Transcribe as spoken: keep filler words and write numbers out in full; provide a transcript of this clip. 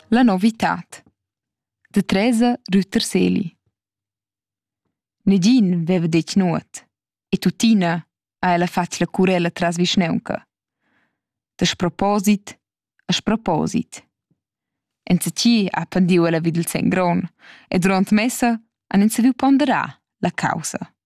La novitat. Da Teresa Rüterseli. Negin veva detg nuot e tuttina ha ella fatg la curella tras vischnaunca. Da sproposit a sproposit. Enzatgi ha pendiu ella vid il sen gron e duront messa han ins saviu ponderar la causa.